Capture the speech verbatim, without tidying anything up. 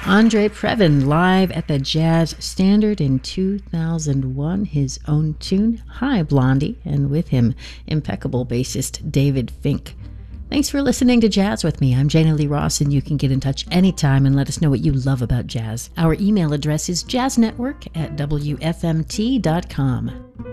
Andre Previn live at the Jazz Standard in two thousand one, his own tune, Hi Blondie, and with him, impeccable bassist David Fink. Thanks for listening to Jazz with me. I'm Jana Lee Ross, and you can get in touch anytime and let us know what you love about jazz. Our email address is jazznetwork at w f m t dot com.